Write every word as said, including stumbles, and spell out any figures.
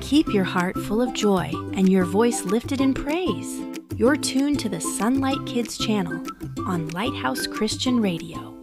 Keep your heart full of joy and your voice lifted in praise. You're tuned to the Sunlight Kids channel on Lighthouse Christian Radio.